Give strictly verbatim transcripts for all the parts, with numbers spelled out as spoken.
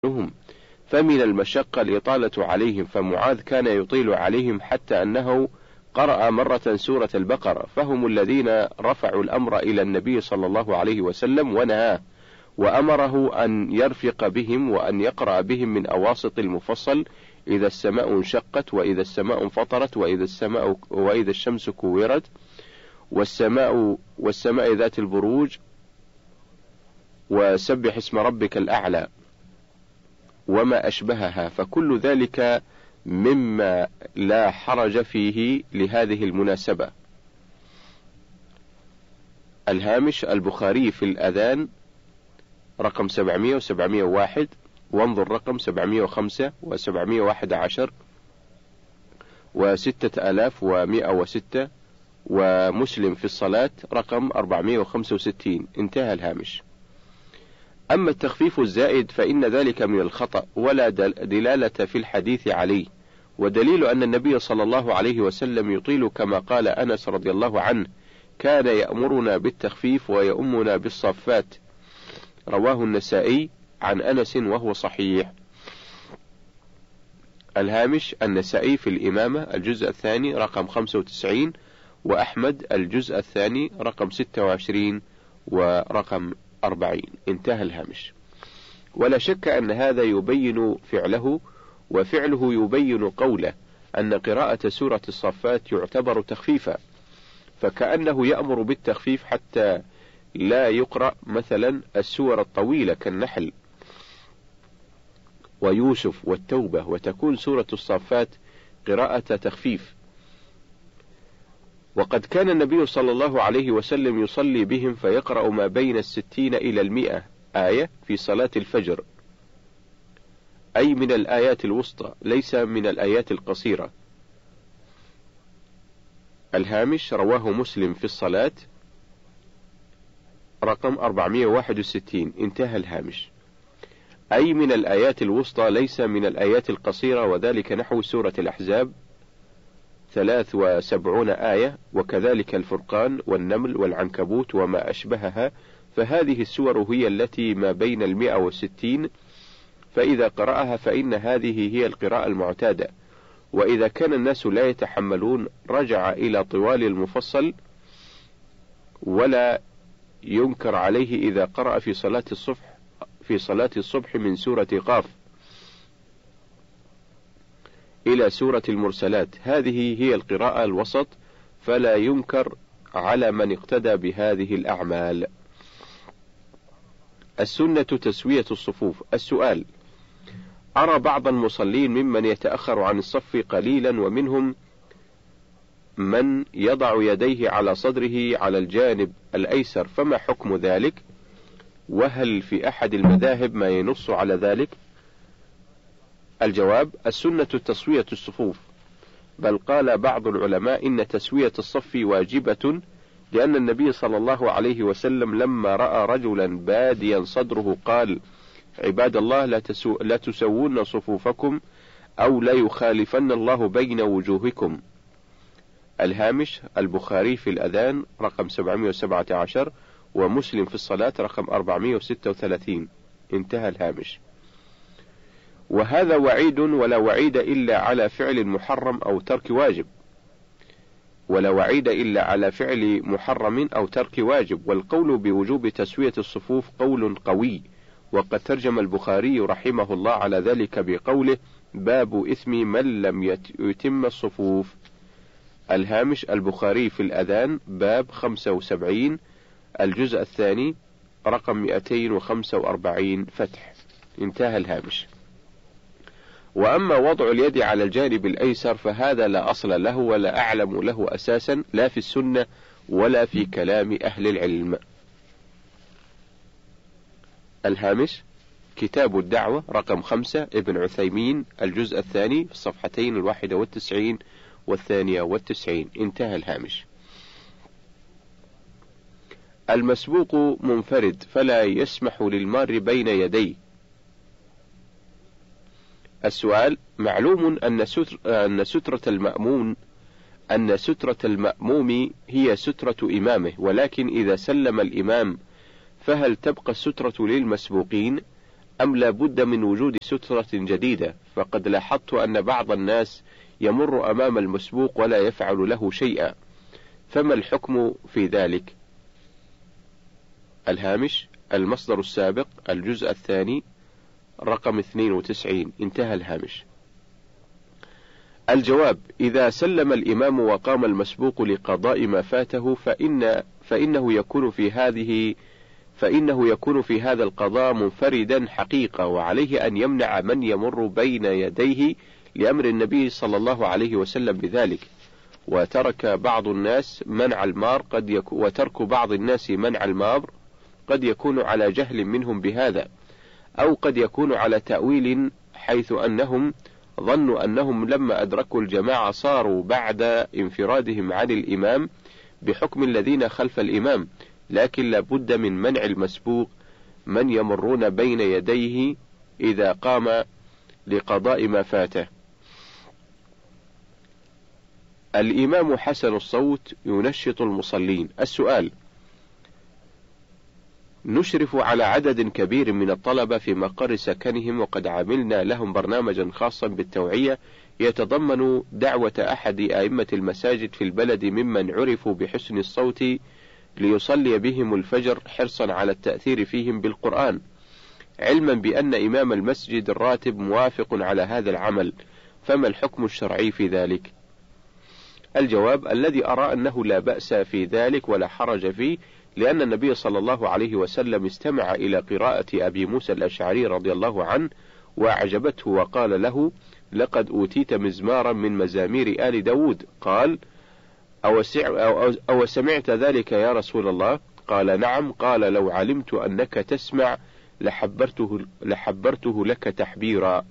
عنهم، فمن المشقة الإطالة عليهم، فمعاذ كان يطيل عليهم حتى أنه قرأ مرة سورة البقرة، فهم الذين رفعوا الأمر إلى النبي صلى الله عليه وسلم ونهاه، وأمره أن يرفق بهم وأن يقرأ بهم من أواسط المفصل: إذا السماء انشقت، وإذا السماء انفطرت، وإذا السماء وإذا الشمس كورت، والسماء والسماء ذات البروج، وسبح اسم ربك الأعلى، وما أشبهها، فكل ذلك مما لا حرج فيه لهذه المناسبة. الهامش: البخاري في الأذان رقم سبعمائة وسبعمائة وواحد، وانظر رقم سبعمائة وخمسة وسبعمائة وواحد عشر وستة آلاف ومائة وستة، ومسلم في الصلاة رقم أربعمائة وخمسة وستين. انتهى الهامش. أما التخفيف الزائد فإن ذلك من الخطأ، ولا دلالة في الحديث عليه، ودليل أن النبي صلى الله عليه وسلم يطيل كما قال أنس رضي الله عنه: كان يأمرنا بالتخفيف ويؤمنا بالصفات. رواه النسائي عن أنس وهو صحيح. الهامش: النسائي في الإمامة الجزء الثاني رقم خمسة وتسعين، وأحمد الجزء الثاني رقم ستة وعشرين ورقم أربعين. انتهى الهامش. ولا شك أن هذا يبين فعله، وفعله يبين قوله، أن قراءة سورة الصفات يعتبر تخفيفا، فكأنه يأمر بالتخفيف حتى لا يقرأ مثلا السور الطويلة كالنحل ويوسف والتوبة، وتكون سورة الصفات قراءة تخفيف. وقد كان النبي صلى الله عليه وسلم يصلي بهم فيقرأ ما بين الستين إلى المئة آية في صلاة الفجر، أي من الآيات الوسطى، ليس من الآيات القصيرة. الهامش: رواه مسلم في الصلاة رقم أربعمائة وواحد وستين. انتهى الهامش. أي من الآيات الوسطى، ليس من الآيات القصيرة، وذلك نحو سورة الأحزاب ثلاث وسبعون آية، وكذلك الفرقان والنمل والعنكبوت وما أشبهها، فهذه السور هي التي ما بين المئة والستين، فإذا قرأها فإن هذه هي القراءة المعتادة. وإذا كان الناس لا يتحملون رجع إلى طوال المفصل، ولا ينكر عليه إذا قرأ في صلاة الصبح في صلاة الصبح من سورة قاف إلى سورة المرسلات، هذه هي القراءة الوسط، فلا ينكر على من اقتدى بهذه الأعمال. السنة تسوية الصفوف. السؤال: أرى بعض المصلين ممن يتأخر عن الصف قليلا، ومنهم من يضع يديه على صدره على الجانب الأيسر، فما حكم ذلك؟ وهل في أحد المذاهب ما ينص على ذلك؟ الجواب: السنة تسوية الصفوف، بل قال بعض العلماء إن تسوية الصف واجبة، لأن النبي صلى الله عليه وسلم لما رأى رجلا باديا صدره قال: عباد الله لا, تسو لا تسوون صفوفكم أو لا يخالفن الله بين وجوهكم. الهامش: البخاري في الأذان رقم سبعمائة وسبعة عشر، ومسلم في الصلاة رقم أربعمائة وستة وثلاثين. انتهى الهامش. وهذا وعيد، ولا وعيد إلا على فعل محرم أو ترك واجب، ولا وعيد إلا على فعل محرم أو ترك واجب. والقول بوجوب تسوية الصفوف قول قوي، وقد ترجم البخاري رحمه الله على ذلك بقوله: باب إثم من لم يتم الصفوف. الهامش: البخاري في الأذان باب خمسة وسبعين، الجزء الثاني رقم مئتين وخمسة وأربعين فتح. انتهى الهامش. وأما وضع اليد على الجانب الأيسر فهذا لا أصل له، ولا أعلم له أساسا، لا في السنة ولا في كلام أهل العلم. الهامش: كتاب الدعوة رقم خمسة ابن عثيمين، الجزء الثاني في الصفحتين الواحدة والتسعين والثانية والتسعين. انتهى الهامش. المسبوق منفرد فلا يسمح للمار بين يديه. السؤال: معلوم أن ستر أن سترة المأمون أن سترة المأموم هي سترة إمامه، ولكن إذا سلم الإمام فهل تبقى السترة للمسبوقين أم لا بد من وجود سترة جديدة؟ فقد لاحظت أن بعض الناس يمر أمام المسبوق ولا يفعل له شيئا، فما الحكم في ذلك؟ الهامش: المصدر السابق، الجزء الثاني، رقم اثنين وتسعين، انتهى الهامش. الجواب: إذا سلم الإمام وقام المسبوق لقضاء ما فاته فإن فإنه يكون في هذه فإنه يكون في هذا القضاء منفردا حقيقة، وعليه أن يمنع من يمر بين يديه لأمر النبي صلى الله عليه وسلم بذلك. وترك بعض الناس منع المار قد يكون وترك بعض الناس منع المار قد يكون على جهل منهم بهذا، أو قد يكون على تأويل، حيث أنهم ظنوا أنهم لما أدركوا الجماعة صاروا بعد انفرادهم عن الإمام بحكم الذين خلف الإمام، لكن لا بد من منع المسبوق من يمرون بين يديه إذا قام لقضاء ما فاته. الإمام حسن الصوت ينشط المصلين. السؤال: نشرف على عدد كبير من الطلبة في مقر سكنهم، وقد عملنا لهم برنامجا خاصا بالتوعية يتضمن دعوة أحد أئمة المساجد في البلد ممن عرفوا بحسن الصوت ليصلي بهم الفجر، حرصا على التأثير فيهم بالقرآن، علما بأن إمام المسجد الراتب موافق على هذا العمل، فما الحكم الشرعي في ذلك؟ الجواب: الذي أرى أنه لا بأس في ذلك ولا حرج فيه، لأن النبي صلى الله عليه وسلم استمع إلى قراءة أبي موسى الأشعري رضي الله عنه وأعجبته، وقال له: لقد أوتيت مزمارا من مزامير آل داود. قال: أو, أو, أو سمعت ذلك يا رسول الله؟ قال: نعم. قال: لو علمت أنك تسمع لحبرته, لحبرته لك تحبيرا.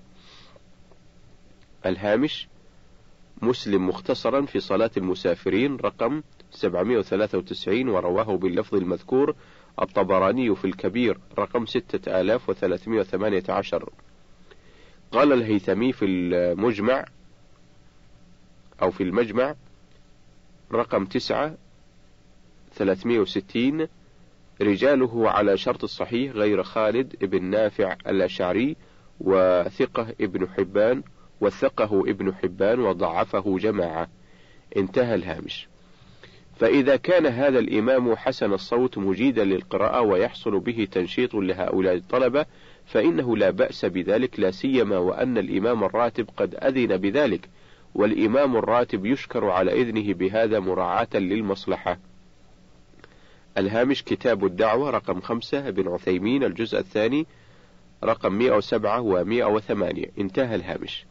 الهامش: مسلم مختصرا في صلاة المسافرين، رقم سبعمائة وثلاثة وتسعين، ورواه باللفظ المذكور الطبراني في الكبير، رقم ستة آلاف وثلاثمائة وثمانية عشر. قال الهيثمي في المجمع أو في المجمع رقم تسعة ثلاثمائة وستين: رجاله على شرط الصحيح غير خالد ابن نافع الأشعري، وثقه ابن حبان وثقه ابن حبان وضعفه جماعة، انتهى الهامش. فإذا كان هذا الإمام حسن الصوت مجيدا للقراءة ويحصل به تنشيط لهؤلاء الطلبة فإنه لا بأس بذلك، لا سيما وأن الإمام الراتب قد أذن بذلك، والإمام الراتب يشكر على إذنه بهذا مراعاة للمصلحة. الهامش: كتاب الدعوة، رقم خمسة، ابن عثيمين، الجزء الثاني، رقم مئة وسبعة ومئة وثمانية، انتهى الهامش.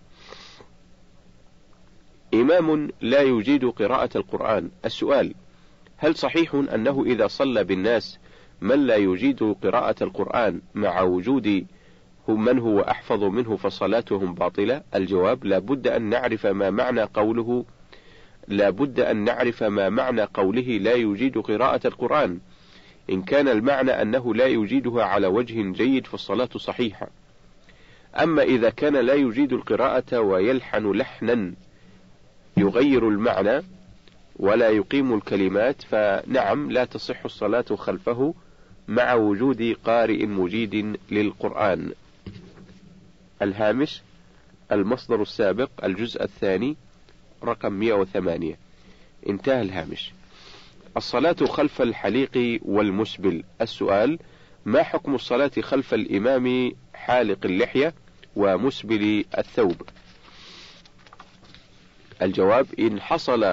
إمام لا يجيد قراءة القرآن. السؤال: هل صحيح أنه إذا صلى بالناس من لا يجيد قراءة القرآن مع وجود من هو أحفظ منه فصلاتهم باطلة؟ الجواب: لا بد أن نعرف ما معنى قوله لا بد أن نعرف ما معنى قوله لا يجيد قراءة القرآن. إن كان المعنى أنه لا يجيدها على وجه جيد فالصلاة صحيحة، أما إذا كان لا يجيد القراءة ويلحن لحنا يغير المعنى ولا يقيم الكلمات فنعم لا تصح الصلاة خلفه مع وجود قارئ مجيد للقرآن. الهامش: المصدر السابق، الجزء الثاني، رقم مئة وثمانية، انتهى الهامش. الصلاة خلف الحليق والمسبل. السؤال: ما حكم الصلاة خلف الإمام حالق اللحية ومسبل الثوب؟ الجواب: إن حصل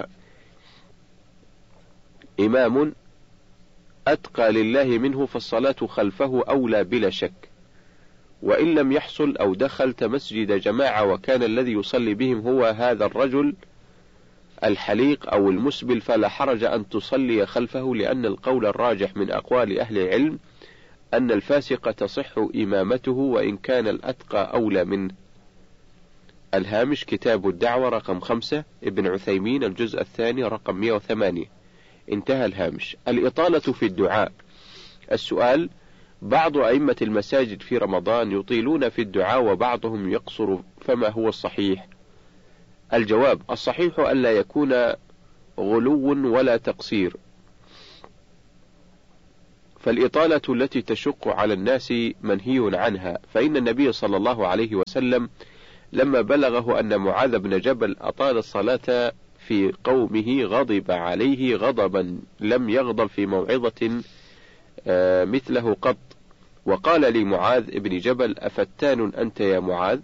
إمام أتقى لله منه فالصلاة خلفه أولى بلا شك، وإن لم يحصل أو دخلت مسجد جماعة وكان الذي يصلي بهم هو هذا الرجل الحليق أو المسبل فلا حرج أن تصلي خلفه، لأن القول الراجح من أقوال أهل العلم أن الفاسق تصح إمامته وإن كان الأتقى أولى منه. الهامش: كتاب الدعوة، رقم خمسة، ابن عثيمين، الجزء الثاني، رقم مئة وثمانية، انتهى الهامش. الإطالة في الدعاء. السؤال: بعض أئمة المساجد في رمضان يطيلون في الدعاء وبعضهم يقصر، فما هو الصحيح؟ الجواب: الصحيح ألا يكون غلو ولا تقصير، فالإطالة التي تشق على الناس منهي عنها، فإن النبي صلى الله عليه وسلم لما بلغه أن معاذ بن جبل أطال الصلاة في قومه غضب عليه غضبا لم يغضب في موعظة مثله قط، وقال لمعاذ بن جبل: أفتان أنت يا معاذ؟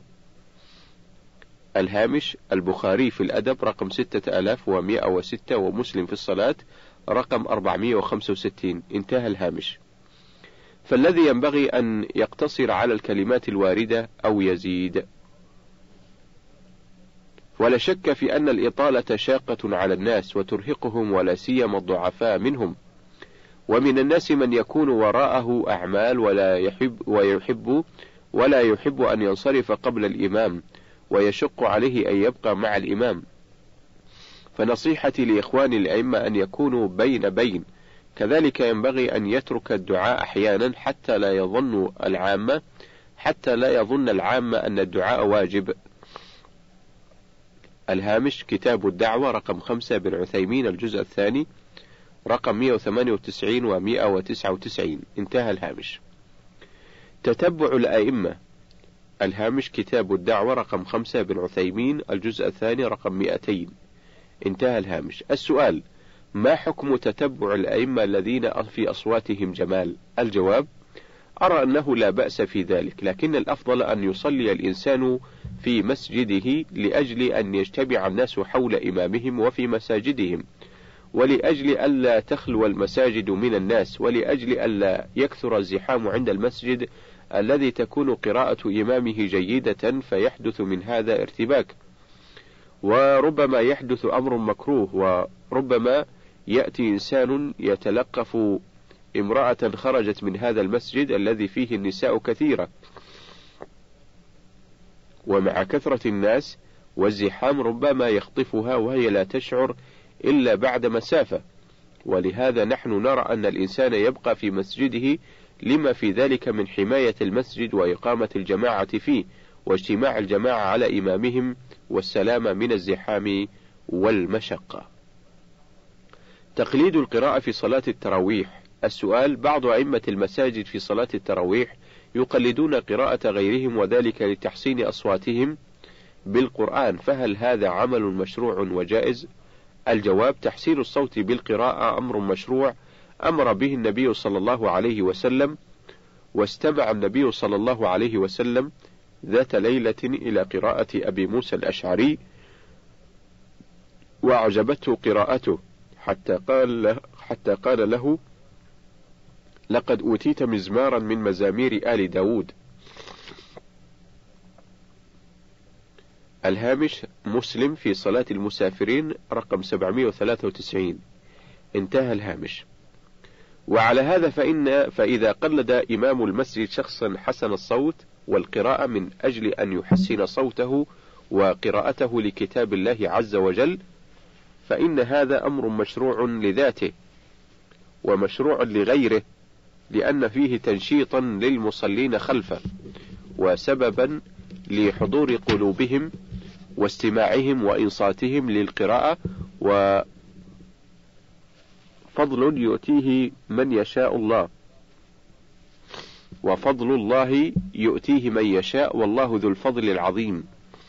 الهامش: البخاري في الأدب رقم ستة آلاف ومئة وستة، ومسلم في الصلاة رقم أربعمئة وخمسة وستين. انتهى الهامش. فالذي ينبغي أن يقتصر على الكلمات الواردة أو يزيد. ولا شك في أن الإطالة شاقة على الناس وترهقهم، ولا سيما الضعفاء منهم، ومن الناس من يكون وراءه أعمال ولا يحب ويحب ولا يحب أن ينصرف قبل الإمام، ويشق عليه أن يبقى مع الإمام. فنصيحتي لإخواني الأئمة أن يكونوا بين بين، كذلك ينبغي أن يترك الدعاء أحيانا حتى لا يظن العامة حتى لا يظن العامة أن الدعاء واجب. الهامش: كتاب الدعوة رقم خمسة بن عثيمين، الجزء الثاني رقم مئة وثمانية وتسعين ومئة وتسعة وتسعين. انتهى الهامش. تتبع الأئمة. الهامش: كتاب الدعوة رقم خمسة بن عثيمين، الجزء الثاني رقم مئتين. انتهى الهامش. السؤال: ما حكم تتبع الأئمة الذين في أصواتهم جمال؟ الجواب: أرى أنه لا بأس في ذلك، لكن الأفضل أن يصلي الإنسان في مسجده لأجل أن يجتمع الناس حول إمامهم وفي مساجدهم، ولأجل ألا تخلو المساجد من الناس، ولأجل ألا يكثر الزحام عند المسجد الذي تكون قراءة إمامه جيدة فيحدث من هذا ارتباك، وربما يحدث أمر مكروه، وربما يأتي إنسان يتلقف امرأة خرجت من هذا المسجد الذي فيه النساء كثيرة، ومع كثرة الناس والزحام ربما يخطفها وهي لا تشعر إلا بعد مسافة. ولهذا نحن نرى أن الإنسان يبقى في مسجده لما في ذلك من حماية المسجد وإقامة الجماعة فيه، واجتماع الجماعة على إمامهم، والسلامة من الزحام والمشقة. تقليد القراءة في صلاة التراويح. السؤال: بعض أئمة المساجد في صلاة التراويح يقلدون قراءة غيرهم، وذلك لتحسين أصواتهم بالقرآن، فهل هذا عمل مشروع وجائز؟ الجواب: تحسين الصوت بالقراءة أمر مشروع أمر به النبي صلى الله عليه وسلم، واستمع النبي صلى الله عليه وسلم ذات ليلة إلى قراءة أبي موسى الأشعري وأعجبته قراءته حتى قال له, حتى قال له: لقد أوتيت مزمارا من مزامير آل داود. الهامش: مسلم في صلاة المسافرين رقم سبعمئة وثلاثة وتسعين. انتهى الهامش. وعلى هذا فإن فإذا قلد إمام المسجد شخصا حسن الصوت والقراءة من أجل أن يحسن صوته وقراءته لكتاب الله عز وجل، فإن هذا أمر مشروع لذاته ومشروع لغيره، لأن فيه تنشيطا للمصلين خلفه، وسببا لحضور قلوبهم واستماعهم وإنصاتهم للقراءة، وفضل يؤتيه من يشاء الله وفضل الله يؤتيه من يشاء والله ذو الفضل العظيم.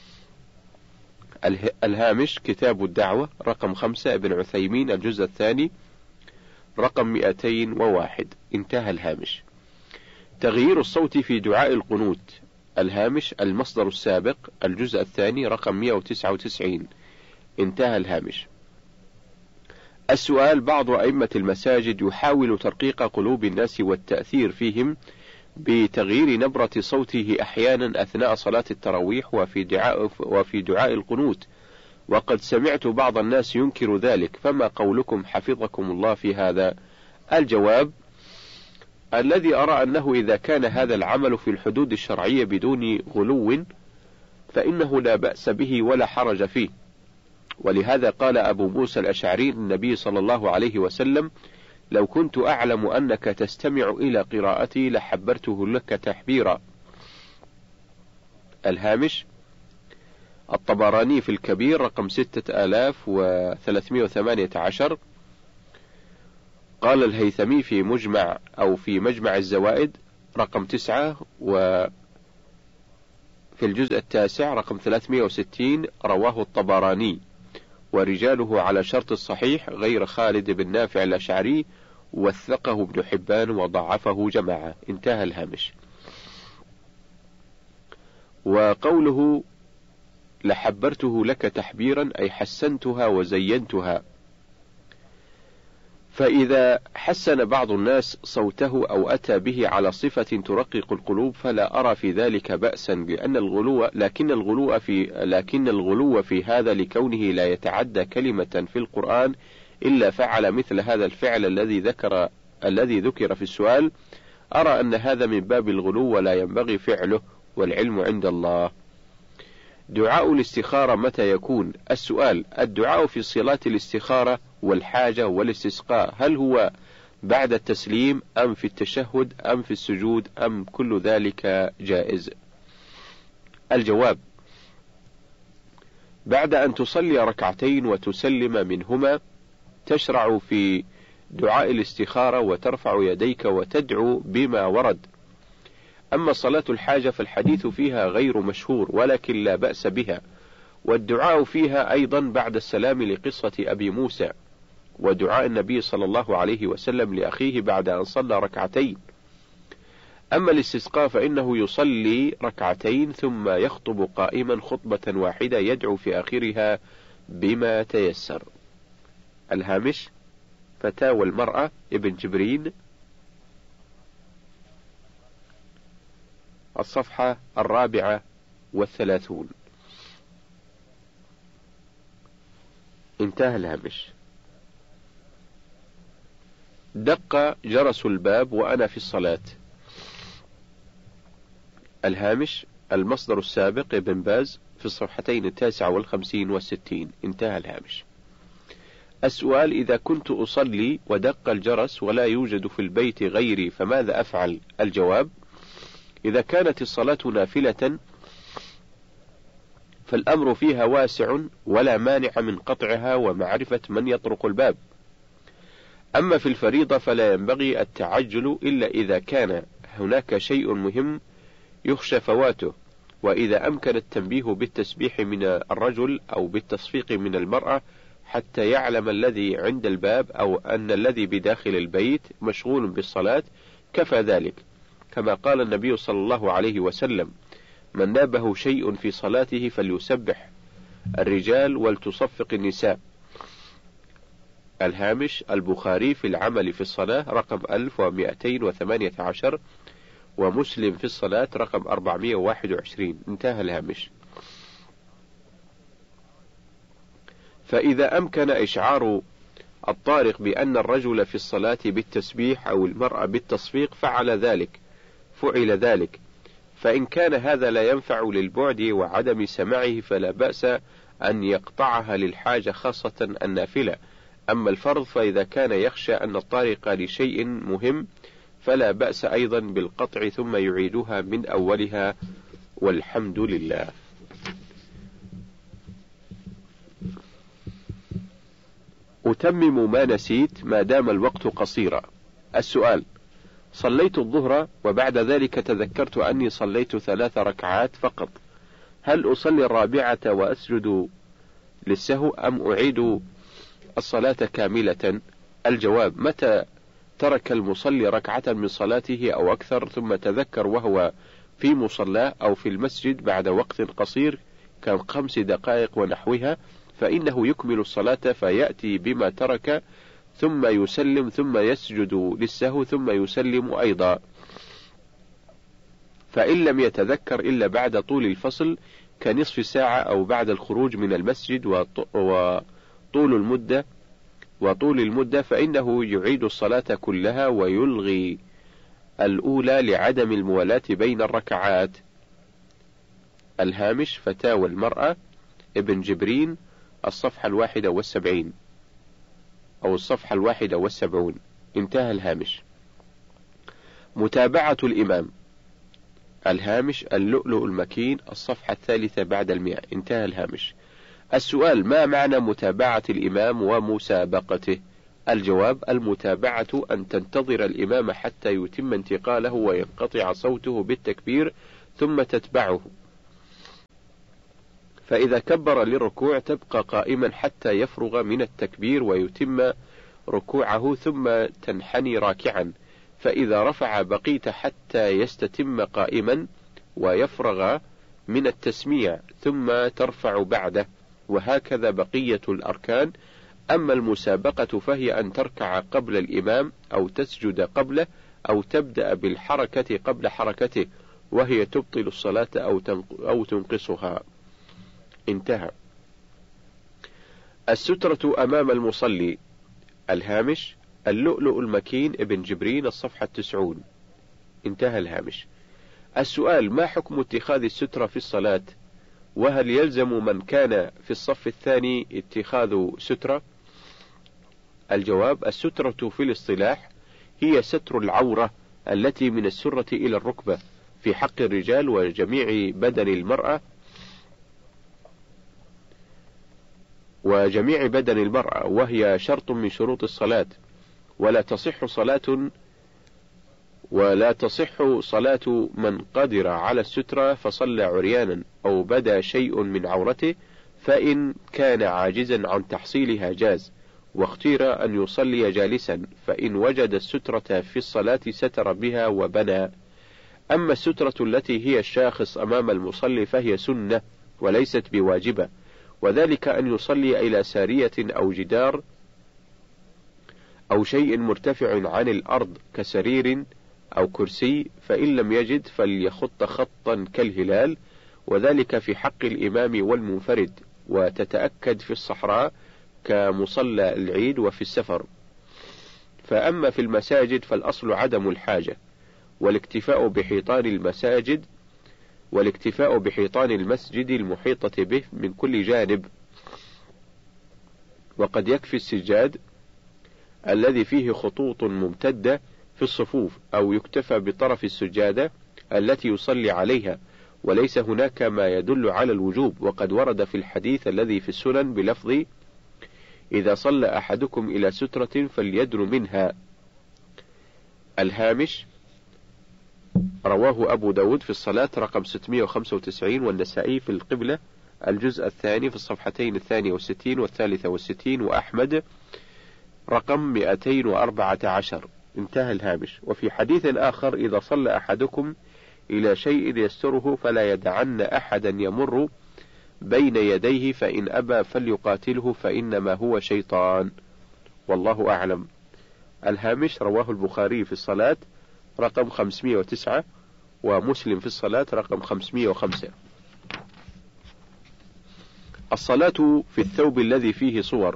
الهامش: كتاب الدعوة رقم خمسة ابن عثيمين، الجزء الثاني رقم مئتين وواحد. انتهى الهامش. تغيير الصوت في دعاء القنوت. الهامش: المصدر السابق، الجزء الثاني رقم مئة وتسعة وتسعين. انتهى الهامش. السؤال: بعض أئمة المساجد يحاول ترقيق قلوب الناس والتأثير فيهم بتغيير نبرة صوته أحيانا أثناء صلاة التراويح وفي دعاء, وفي دعاء القنوت، وقد سمعت بعض الناس ينكر ذلك، فما قولكم حفظكم الله في هذا؟ الجواب: الذي أرى أنه إذا كان هذا العمل في الحدود الشرعية بدون غلو فإنه لا بأس به ولا حرج فيه. ولهذا قال أبو موسى الأشعري للنبي صلى الله عليه وسلم: لو كنت أعلم أنك تستمع إلى قراءتي لحبرته لك تحبيرا. الهامش: الطبراني في الكبير رقم ستة آلاف وثلاثمئة وثمانية عشر. قال الهيثمي في مجمع أو في مجمع الزوائد رقم تسعة، وفي الجزء التاسع رقم ثلاثمائة وستين رواه الطبراني ورجاله على شرط الصحيح غير خالد بن نافع الأشعري، وثقه ابن حبان وضعفه جماعة. انتهى الهامش. وقوله لحبرته لك تحبيرا أي حسنتها وزينتها. فإذا حسن بعض الناس صوته أو أتى به على صفة ترقق القلوب فلا أرى في ذلك بأسا، لأن الغلو لكن الغلو في لكن الغلو في هذا لكونه لا يتعدى كلمة في القرآن إلا فعل مثل هذا الفعل الذي ذكر الذي ذكر في السؤال، أرى أن هذا من باب الغلو ولا ينبغي فعله، والعلم عند الله. دعاء الاستخارة متى يكون؟ السؤال: الدعاء في صلاة الاستخارة والحاجة والاستسقاء هل هو بعد التسليم أم في التشهد أم في السجود أم كل ذلك جائز؟ الجواب: بعد أن تصلي ركعتين وتسلم منهما تشرع في دعاء الاستخارة وترفع يديك وتدعو بما ورد. أما صلاة الحاجة فالحديث فيها غير مشهور ولكن لا بأس بها، والدعاء فيها أيضا بعد السلام لقصة أبي موسى، ودعاء النبي صلى الله عليه وسلم لأخيه بعد أن صلى ركعتين. أما الاستسقاء فإنه يصلي ركعتين ثم يخطب قائما خطبة واحدة يدعو في آخرها بما تيسر. الهامش: فتاوى المرأة ابن جبرين، الصفحة الرابعة والثلاثون. انتهى الهامش. دق جرس الباب وأنا في الصلاة. الهامش: المصدر السابق ابن باز في الصفحتين التاسعة والخمسين والستين. انتهى الهامش. السؤال: إذا كنت أصلي ودق الجرس ولا يوجد في البيت غيري فماذا أفعل؟ الجواب: إذا كانت الصلاة نافلة فالأمر فيها واسع ولا مانع من قطعها ومعرفة من يطرق الباب. أما في الفريضة فلا ينبغي التعجل إلا إذا كان هناك شيء مهم يخشى فواته، وإذا أمكن التنبيه بالتسبيح من الرجل أو بالتصفيق من المرأة حتى يعلم الذي عند الباب أو أن الذي بداخل البيت مشغول بالصلاة كفى ذلك، كما قال النبي صلى الله عليه وسلم: من نابه شيء في صلاته فليسبح الرجال ولتصفق النساء. الهامش: البخاري في العمل في الصلاة رقم ألف ومئتين وثمانية عشر، ومسلم في الصلاة رقم أربعمائة وواحد وعشرين. انتهى الهامش. فإذا أمكن إشعار الطارق بأن الرجل في الصلاة بالتسبيح أو المرأة بالتصفيق فعل ذلك فعل ذلك، فإن كان هذا لا ينفع للبعد وعدم سماعه فلا بأس أن يقطعها للحاجة خاصة النافلة. أما الفرض فإذا كان يخشى أن الطارق لشيء مهم فلا بأس أيضا بالقطع ثم يعيدها من أولها، والحمد لله. أتمم ما نسيت ما دام الوقت قصيرا. السؤال: صليت الظهر وبعد ذلك تذكرت أني صليت ثلاث ركعات فقط، هل أصلي الرابعة وأسجد للسهو أم أعيد الصلاة كاملة؟ الجواب: متى ترك المصلي ركعة من صلاته أو أكثر ثم تذكر وهو في مصلاه أو في المسجد بعد وقت قصير كخمس دقائق ونحوها فإنه يكمل الصلاة فيأتي بما ترك ثم يسلم ثم يسجد للسهو ثم يسلم أيضا. فإن لم يتذكر إلا بعد طول الفصل كنصف ساعة أو بعد الخروج من المسجد وطول المدة وطول المدة فإنه يعيد الصلاة كلها ويلغي الأولى لعدم الموالاة بين الركعات. الهامش: فتاوى المرأة ابن جبرين، الصفحة الواحدة والسبعين أو الصفحة الواحدة والسبعون. انتهى الهامش. متابعة الإمام. الهامش: اللؤلؤ المكين، الصفحة الثالثة بعد المئة. انتهى الهامش. السؤال: ما معنى متابعة الإمام ومسابقته؟ الجواب: المتابعة أن تنتظر الإمام حتى يتم انتقاله وينقطع صوته بالتكبير ثم تتبعه، فإذا كبر للركوع تبقى قائما حتى يفرغ من التكبير ويتم ركوعه ثم تنحني راكعا، فإذا رفع بقيت حتى يستتم قائما ويفرغ من التسميع ثم ترفع بعده، وهكذا بقية الأركان. أما المسابقة فهي أن تركع قبل الإمام أو تسجد قبله أو تبدأ بالحركة قبل حركته، وهي تبطل الصلاة أو تنقصها. انتهى. السترة أمام المصلي. الهامش: اللؤلؤ المكين ابن جبرين، الصفحة التسعون. انتهى الهامش. السؤال: ما حكم اتخاذ السترة في الصلاة؟ وهل يلزم من كان في الصف الثاني اتخاذ سترة؟ الجواب: السترة في الاصطلاح هي ستر العورة التي من السرة إلى الركبة في حق الرجال وجميع بدن المرأة وجميع بدن المرأة وهي شرط من شروط الصلاة، ولا تصح صلاة ولا تصح صلاة من قدر على السترة فصلى عريانا أو بدا شيء من عورته، فإن كان عاجزا عن تحصيلها جاز، واختير أن يصلي جالسا، فإن وجد السترة في الصلاة ستر بها وبنى. أما السترة التي هي الشاخص أمام المصلي فهي سنة وليست بواجبة، وذلك أن يصلي إلى سارية أو جدار أو شيء مرتفع عن الأرض كسرير أو كرسي، فإن لم يجد فليخط خطا كالهلال، وذلك في حق الإمام والمنفرد، وتتأكد في الصحراء كمصلى العيد وفي السفر. فأما في المساجد فالأصل عدم الحاجة، والاكتفاء بحيطان المساجد والاكتفاء بحيطان المسجد المحيطة به من كل جانب، وقد يكفي السجاد الذي فيه خطوط ممتدة في الصفوف، أو يكتفى بطرف السجادة التي يصلي عليها، وليس هناك ما يدل على الوجوب. وقد ورد في الحديث الذي في السنن بلفظ: إذا صلى أحدكم إلى سترة فليدن منها. الهامش: رواه أبو داود في الصلاة رقم ستمائة وخمسة وتسعين، والنسائي في القبلة الجزء الثاني في الصفحتين الثانية والستين والثالثة والستين، وأحمد رقم مئتين وأربعة عشر. انتهى الهامش. وفي حديث آخر: إذا صلى أحدكم إلى شيء يستره فلا يدعن أحدا يمر بين يديه، فإن أبى فليقاتله فإنما هو شيطان، والله أعلم. الهامش: رواه البخاري في الصلاة رقم خمسمائة وتسعة، ومسلم في الصلاة رقم خمسمائة وخمسة. الصلاة في الثوب الذي فيه صور.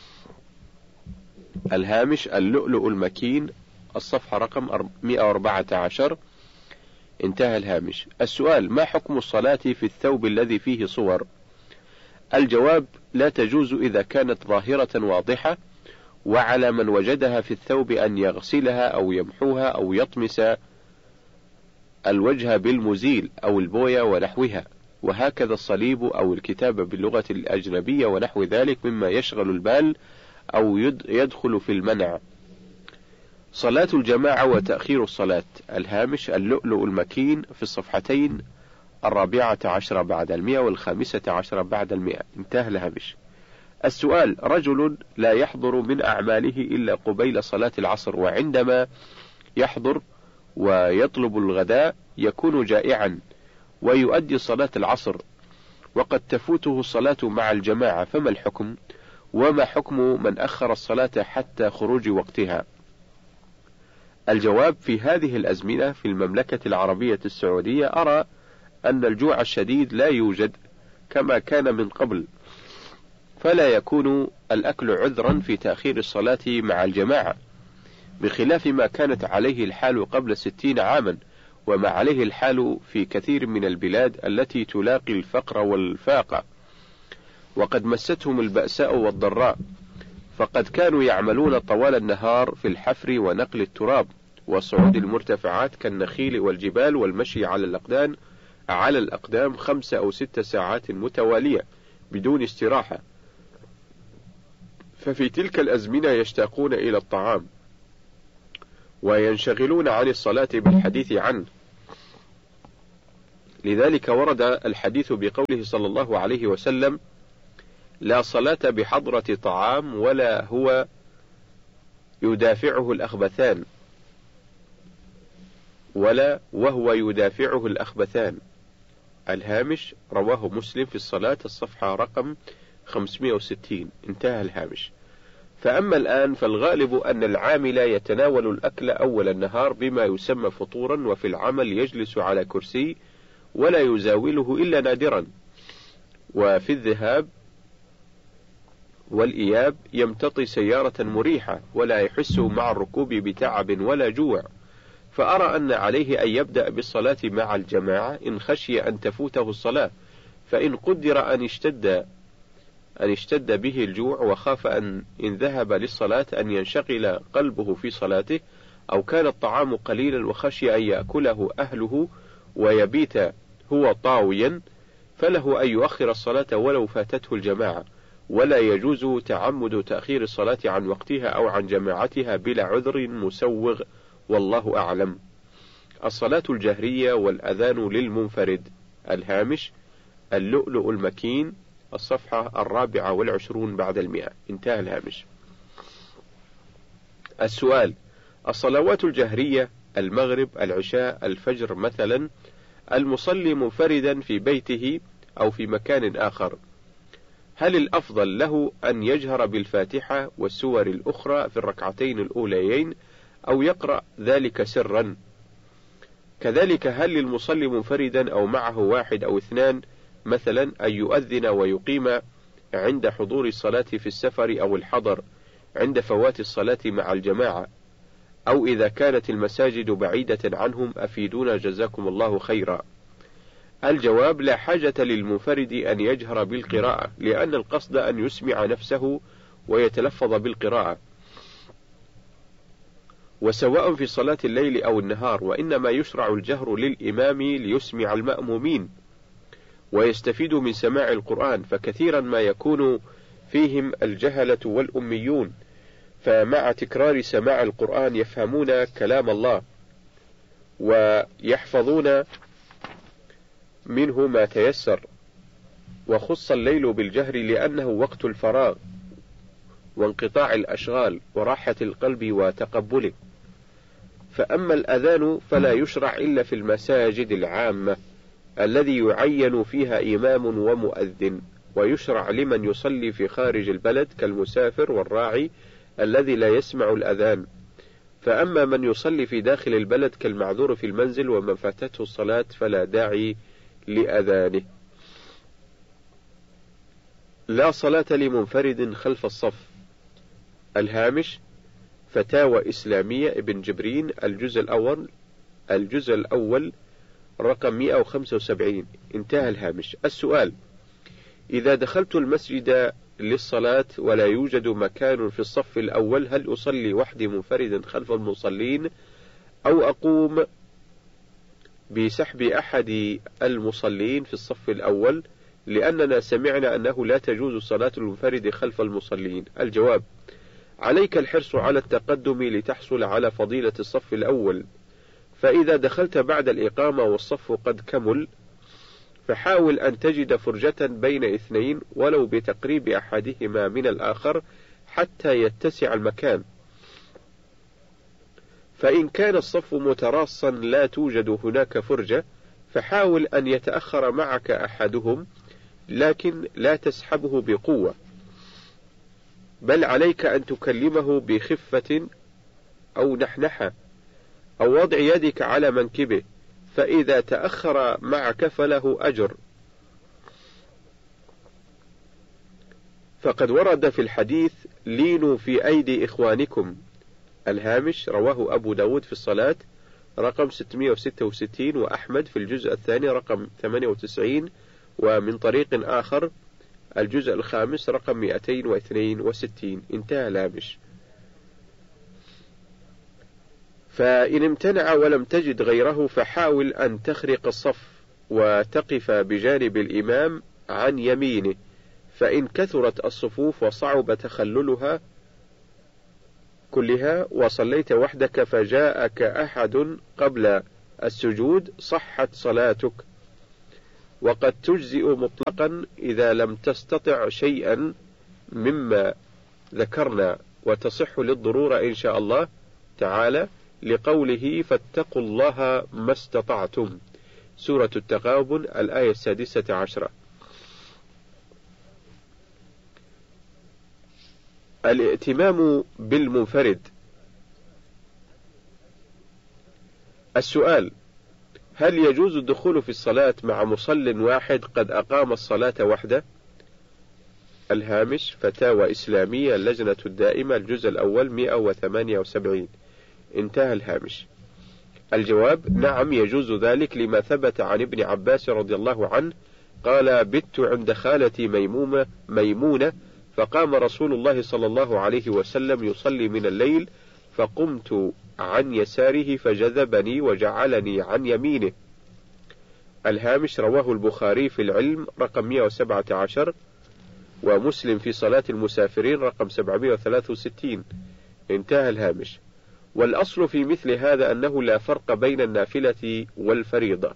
الهامش: اللؤلؤ المكين، الصفحة رقم مئة وأربعة عشر. انتهى الهامش. السؤال: ما حكم الصلاة في الثوب الذي فيه صور؟ الجواب: لا تجوز إذا كانت ظاهرة واضحة، وعلى من وجدها في الثوب أن يغسلها أو يمحوها أو يطمس الوجه بالمزيل أو البوية ونحوها، وهكذا الصليب أو الكتابة باللغة الأجنبية ونحو ذلك مما يشغل البال أو يدخل في المنع. صلاة الجماعة وتأخير الصلاة. الهامش: اللؤلؤ المكين في الصفحتين الرابعة عشر بعد المئة والخامسة عشر بعد المئة. انتهى الهامش. السؤال: رجل لا يحضر من أعماله إلا قبيل صلاة العصر، وعندما يحضر ويطلب الغداء يكون جائعا ويؤدي صلاة العصر، وقد تفوته الصلاة مع الجماعة، فما الحكم؟ وما حكم من أخر الصلاة حتى خروج وقتها؟ الجواب: في هذه الأزمنة في المملكة العربية السعودية أرى أن الجوع الشديد لا يوجد كما كان من قبل، فلا يكون الأكل عذرا في تأخير الصلاة مع الجماعة، بخلاف ما كانت عليه الحال قبل ستين عاما، وما عليه الحال في كثير من البلاد التي تلاقي الفقر والفاقة، وقد مستهم البأساء والضراء، فقد كانوا يعملون طوال النهار في الحفر ونقل التراب وصعود المرتفعات كالنخيل والجبال والمشي على الأقدام على الأقدام خمس أو ست ساعات متوالية بدون استراحة، ففي تلك الأزمنة يشتاقون إلى الطعام وينشغلون عن الصلاة بالحديث عنه، لذلك ورد الحديث بقوله صلى الله عليه وسلم: لا صلاة بحضرة طعام ولا هو يدافعه الأخبثان ولا وهو يدافعه الأخبثان. الهامش رواه مسلم في الصلاة، الصفحة رقم خمسمائة وستين، انتهى الهامش. فأما الآن فالغالب أن العامل يتناول الأكل أول النهار بما يسمى فطورا، وفي العمل يجلس على كرسي ولا يزاوله إلا نادرا، وفي الذهاب والإياب يمتطي سيارة مريحة ولا يحس مع الركوب بتعب ولا جوع، فأرى أن عليه أن يبدأ بالصلاة مع الجماعة إن خشي أن تفوته الصلاة، فإن قدر أن اشتد أن اشتد به الجوع وخاف أن إن ذهب للصلاة أن ينشغل قلبه في صلاته، أو كان الطعام قليلا وخشي أن يأكله أهله ويبيت هو طاويا، فله أن يؤخر الصلاة ولو فاتته الجماعة، ولا يجوز تعمد تأخير الصلاة عن وقتها أو عن جماعتها بلا عذر مسوغ، والله أعلم. الصلاة الجهرية والأذان للمنفرد. الهامش اللؤلؤ المكين، الصفحة الرابعة والعشرون بعد المئة، انتهى الهامش. السؤال: الصلوات الجهرية المغرب، العشاء، الفجر مثلا، المصلي منفردا في بيته أو في مكان آخر، هل الأفضل له أن يجهر بالفاتحة والسور الأخرى في الركعتين الأوليين أو يقرأ ذلك سرا؟ كذلك هل للمصلي منفردا أو معه واحد أو اثنان مثلا أن يؤذن ويقيم عند حضور الصلاة في السفر أو الحضر عند فوات الصلاة مع الجماعة، أو إذا كانت المساجد بعيدة عنهم؟ أفيدونا جزاكم الله خيرا. الجواب: لا حاجة للمنفرد أن يجهر بالقراءة، لأن القصد أن يسمع نفسه ويتلفظ بالقراءة، وسواء في صلاة الليل أو النهار، وإنما يشرع الجهر للإمام ليسمع المأمومين ويستفيد من سماع القرآن، فكثيرا ما يكون فيهم الجهلة والأميون، فمع تكرار سماع القرآن يفهمون كلام الله ويحفظون منه ما تيسر. وخص الليل بالجهر لأنه وقت الفراغ وانقطاع الأشغال وراحة القلب وتقبله. فأما الأذان فلا يشرع إلا في المساجد العامة الذي يعين فيها إمام ومؤذن، ويشرع لمن يصلي في خارج البلد كالمسافر والراعي الذي لا يسمع الأذان. فأما من يصلي في داخل البلد كالمعذور في المنزل ومن فاتته الصلاة فلا داعي لأذانه. لا صلاة لمنفرد خلف الصف. الهامش فتاوى إسلامية ابن جبرين، الجزء الأول الجزء الأول رقم مئة وخمسة وسبعين، انتهى الهامش. السؤال: إذا دخلت المسجد للصلاة ولا يوجد مكان في الصف الأول، هل أصلي وحدي منفردا خلف المصلين أو أقوم بسحب أحد المصلين في الصف الأول، لأننا سمعنا أنه لا تجوز صلاة المنفرد خلف المصلين؟ الجواب: عليك الحرص على التقدم لتحصل على فضيلة الصف الأول، فإذا دخلت بعد الإقامة والصف قد كمل فحاول أن تجد فرجة بين اثنين ولو بتقريب أحدهما من الآخر حتى يتسع المكان. فإن كان الصف متراصا لا توجد هناك فرجة فحاول أن يتأخر معك أحدهم، لكن لا تسحبه بقوة، بل عليك أن تكلمه بخفة أو نحنحة أو وضع يدك على منكبه، فإذا تأخر معك فله أجر. فقد ورد في الحديث: لينوا في أيدي إخوانكم. الهامش رواه أبو داود في الصلاة رقم ستمائة وستة وستين، وأحمد في الجزء الثاني رقم ثمانية وتسعين، ومن طريق آخر الجزء الخامس رقم مئتين واثنين وستين، انتهى الهامش. فإن امتنع ولم تجد غيره فحاول أن تخرق الصف وتقف بجانب الإمام عن يمينه، فإن كثرت الصفوف وصعب تخللها كلها وصليت وحدك فجاءك أحد قبل السجود صحت صلاتك، وقد تجزئ مطلقا إذا لم تستطع شيئا مما ذكرنا، وتصح للضرورة إن شاء الله تعالى، لقوله فاتقوا الله ما استطعتم، سورة التغابن الآية السادسة عشرة. الائتمام بالمنفرد. السؤال: هل يجوز الدخول في الصلاة مع مصل واحد قد أقام الصلاة وحده؟ الهامش فتاوى إسلامية اللجنة الدائمة الجزء الأول مئة وثمانية وسبعين، انتهى الهامش. الجواب: نعم يجوز ذلك، لما ثبت عن ابن عباس رضي الله عنه قال: بت عند خالتي ميمونة, ميمونة فقام رسول الله صلى الله عليه وسلم يصلي من الليل، فقمت عن يساره فجذبني وجعلني عن يمينه. الهامش رواه البخاري في العلم رقم مئة وسبعة عشر، ومسلم في صلاة المسافرين رقم سبعمئة وثلاثة وستين، انتهى الهامش. والأصل في مثل هذا أنه لا فرق بين النافلة والفريضة.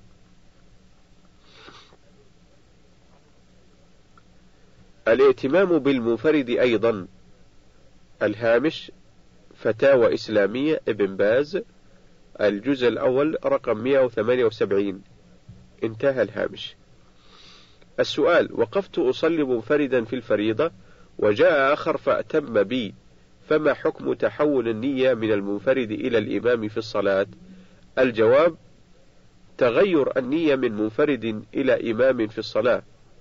الائتمام بالمنفرد أيضا. الهامش فتاوى إسلامية ابن باز الجزء الأول رقم مئة وثمانية وسبعين، انتهى الهامش. السؤال: وقفت أصلي منفردا في الفريضة وجاء آخر فأتم بي، فما حكم تحول النية من المنفرد إلى الإمام في الصلاة؟ الجواب: تغير النية من منفرد إلى إمام في الصلاة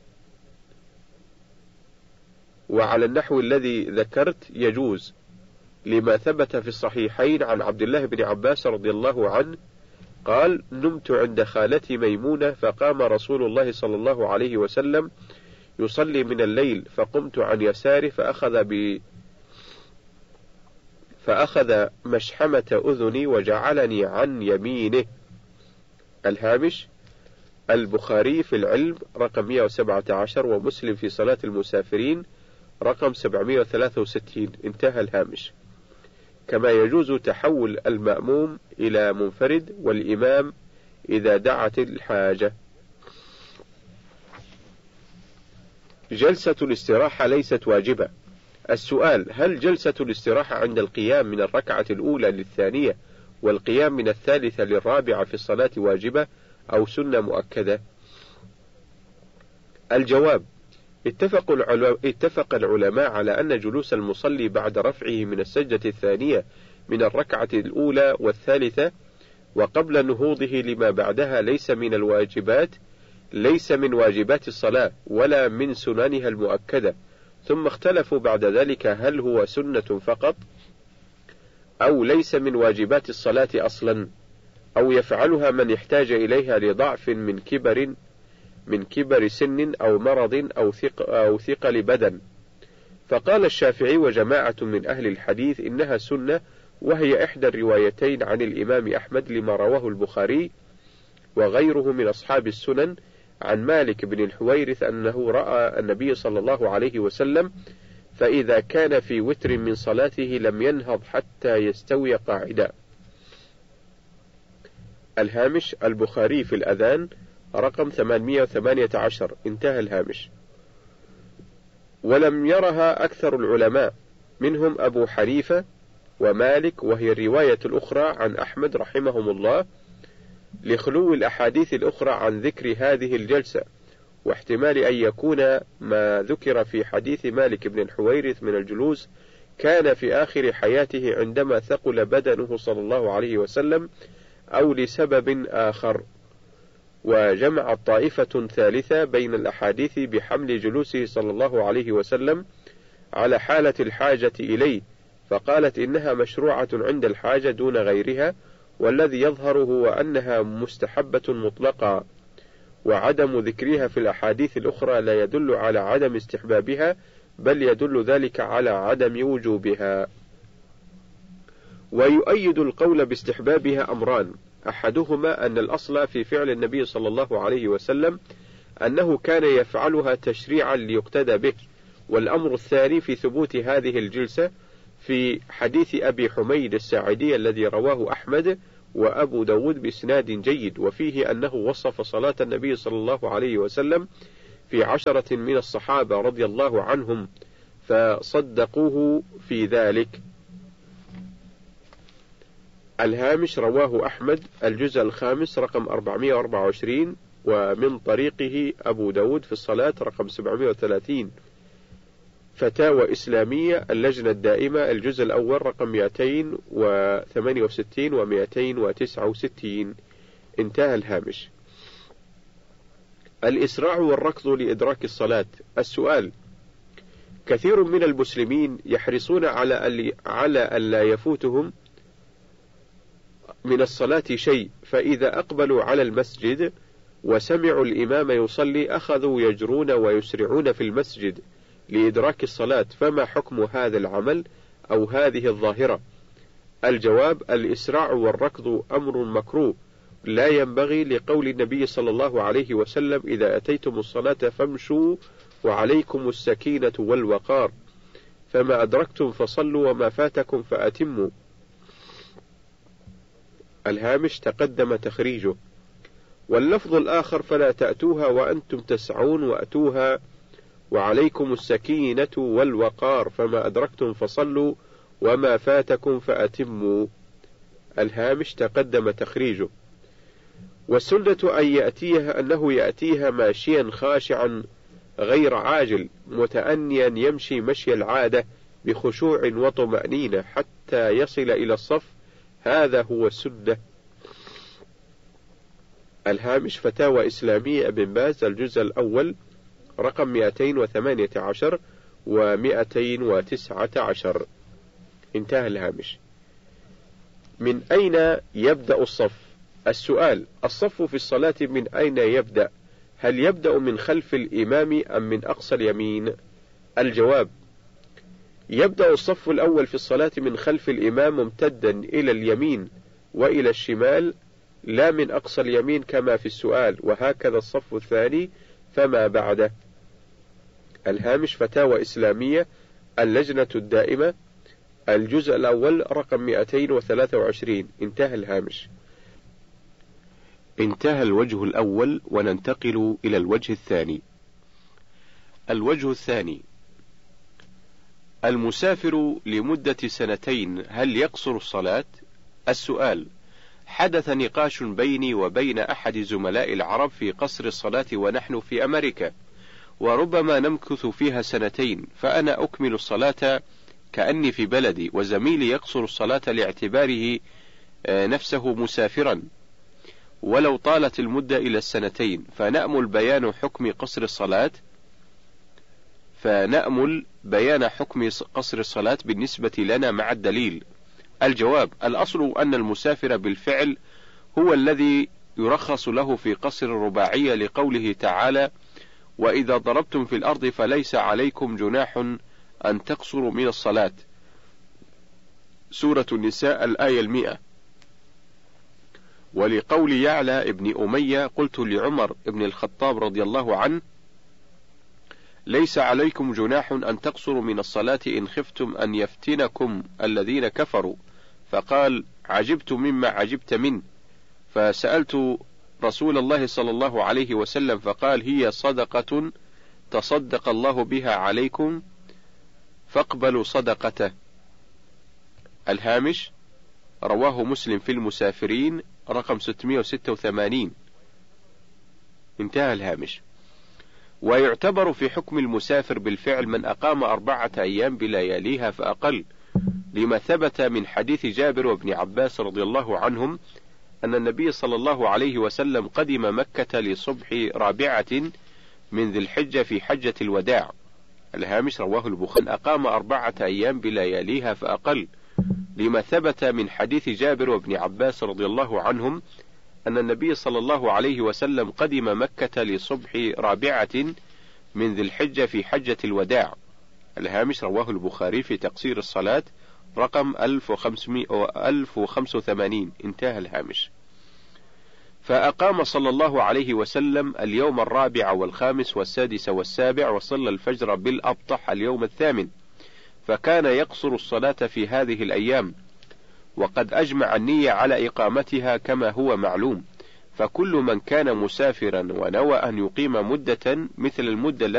وعلى النحو الذي ذكرت يجوز، لما ثبت في الصحيحين عن عبد الله بن عباس رضي الله عنه قال: نمت عند خالتي ميمونة فقام رسول الله صلى الله عليه وسلم يصلي من الليل، فقمت عن يساره فأخذ ب فأخذ مشحمة أذني وجعلني عن يمينه. الهامش البخاري في العلم رقم مئة وسبعة عشر، ومسلم في صلاة المسافرين رقم سبعمئة وثلاثة وستين، انتهى الهامش. كما يجوز تحول المأموم إلى منفرد والإمام إذا دعت الحاجة. جلسة الاستراحة ليست واجبة. السؤال: هل جلسة الاستراحة عند القيام من الركعة الأولى للثانية والقيام من الثالثة للرابعة في الصلاة واجبة أو سنة مؤكدة؟ الجواب: اتفق العلماء, اتفق العلماء على أن جلوس المصلي بعد رفعه من السجدة الثانية من الركعة الأولى والثالثة وقبل نهوضه لما بعدها ليس من الواجبات ليس من واجبات الصلاة ولا من سننها المؤكدة، ثم اختلفوا بعد ذلك هل هو سنة فقط أو ليس من واجبات الصلاة أصلا، أو يفعلها من يحتاج إليها لضعف من كبر من كبر سن أو مرض أو ثق أو ثقل بدن. فقال الشافعي وجماعة من أهل الحديث إنها سنة، وهي إحدى الروايتين عن الإمام أحمد لما رواه البخاري وغيره من أصحاب السنن عن مالك بن الحويرث أنه رأى النبي صلى الله عليه وسلم فإذا كان في وتر من صلاته لم ينهض حتى يستوي قاعدا. الهامش البخاري في الأذان رقم ثمانمئة وثمانية عشر، انتهى الهامش. ولم يرها أكثر العلماء منهم أبو حنيفة ومالك، وهي الرواية الأخرى عن أحمد رحمهم الله، لخلو الأحاديث الأخرى عن ذكر هذه الجلسة، واحتمال أن يكون ما ذكر في حديث مالك بن الحويرث من الجلوس كان في آخر حياته عندما ثقل بدنه صلى الله عليه وسلم أو لسبب آخر. وجمع الطائفة ثالثة بين الأحاديث بحمل جلوسه صلى الله عليه وسلم على حالة الحاجة إليه، فقالت إنها مشروعة عند الحاجة دون غيرها، والذي يظهر هو أنها مستحبة مطلقة، وعدم ذكرها في الأحاديث الأخرى لا يدل على عدم استحبابها، بل يدل ذلك على عدم وجوبها. ويؤيد القول باستحبابها أمران: أحدهما أن الأصل في فعل النبي صلى الله عليه وسلم أنه كان يفعلها تشريعا ليقتدى به، والأمر الثاني في ثبوت هذه الجلسة في حديث أبي حميد الساعدي الذي رواه أحمد وأبو داود بإسناد جيد، وفيه أنه وصف صلاة النبي صلى الله عليه وسلم في عشرة من الصحابة رضي الله عنهم فصدقوه في ذلك. الهامش رواه أحمد الجزء الخامس رقم أربعمائة وأربعة وعشرين، ومن طريقه أبو داود في الصلاة رقم سبعمائة وثلاثين. فتاوى إسلامية اللجنة الدائمة الجزء الأول رقم مئتين وثمانية وستين ومئتين وتسعة وستين. انتهى الهامش. الإسراع والركض لإدراك الصلاة. السؤال: كثير من المسلمين يحرصون على على ألا يفوتهم من الصلاة شيء، فإذا أقبلوا على المسجد وسمعوا الإمام يصلي أخذوا يجرون ويسرعون في المسجد لإدراك الصلاة، فما حكم هذا العمل أو هذه الظاهرة؟ الجواب: الإسراع والركض أمر مكروه لا ينبغي، لقول النبي صلى الله عليه وسلم: إذا أتيتم الصلاة فامشوا وعليكم السكينة والوقار، فما أدركتم فصلوا وما فاتكم فأتموا. الهامش تقدم تخريجه. واللفظ الآخر: فلا تأتوها وأنتم تسعون وأتوها وعليكم السكينة والوقار، فما أدركتم فصلوا وما فاتكم فأتموا. الهامش تقدم تخريجه. والسنة أن يأتيها أنه يأتيها ماشيا خاشعا غير عاجل متأنيا يمشي مشي العادة بخشوع وطمأنينة حتى يصل إلى الصف، هذا هو السنة. الهامش فتاوى إسلامية ابن باز الجزء الأول رقم مئتين وثمانية عشر ومئتين وتسعة عشر. انتهى الهامش. من أين يبدأ الصف؟ السؤال: الصف في الصلاة من أين يبدأ؟ هل يبدأ من خلف الإمام أم من أقصى اليمين؟ الجواب: يبدأ الصف الأول في الصلاة من خلف الإمام ممتدا إلى اليمين وإلى الشمال، لا من أقصى اليمين كما في السؤال، وهكذا الصف الثاني فما بعده. الهامش فتاوى إسلامية اللجنة الدائمة الجزء الأول رقم مئتين وثلاثة وعشرين. انتهى الهامش. انتهى الوجه الأول، وننتقل إلى الوجه الثاني. الوجه الثاني: المسافر لمدة سنتين هل يقصر الصلاة؟ السؤال: حدث نقاش بيني وبين أحد زملاء العرب في قصر الصلاة ونحن في أمريكا، وربما نمكث فيها سنتين، فأنا أكمل الصلاة كأني في بلدي، وزميلي يقصر الصلاة لاعتباره نفسه مسافرا ولو طالت المدة إلى السنتين، فنأمل بيان حكم قصر الصلاة فنأمل بيان حكم قصر الصلاة بالنسبة لنا مع الدليل. الجواب: الأصل أن المسافر بالفعل هو الذي يرخص له في قصر الرباعية، لقوله تعالى: وإذا ضربتم في الأرض فليس عليكم جناح أن تقصروا من الصلاة، سورة النساء الآية المئة. ولقول يعلى ابن أمية: قلت لعمر ابن الخطاب رضي الله عنه: ليس عليكم جناح أن تقصروا من الصلاة إن خفتم أن يفتنكم الذين كفروا، فقال: عجبت مما عجبت منه، فسألت رسول الله صلى الله عليه وسلم فقال: هي صدقة تصدق الله بها عليكم فاقبلوا صدقته. الهامش رواه مسلم في المسافرين رقم ستمائة وستة وثمانين. انتهى الهامش. ويعتبر في حكم المسافر بالفعل من أقام أربعة أيام بلياليها فأقل، لما ثبت من حديث جابر وابن عباس رضي الله عنهم أن النبي صلى الله عليه وسلم قدم مكة لصبح رابعة من ذي الحجة في حجة الوداع. الهامش رواه البخاري أقام أربعة أيام بلياليها فأقل، لما ثبت من حديث جابر وابن عباس رضي الله عنهم أن النبي صلى الله عليه وسلم قدم مكة لصبح رابعة من ذي الحجة في حجة الوداع. الهامش رواه البخاري في تقصير الصلاة رقم ألف وخمسة وثمانين. انتهى الهامش. فأقام صلى الله عليه وسلم اليوم الرابع والخامس والسادس والسابع، وصلى الفجر بالأبطح اليوم الثامن، فكان يقصر الصلاة في هذه الأيام، وقد أجمع النية على إقامتها كما هو معلوم. فكل من كان مسافرا ونوى أن يقيم مدة مثل المدة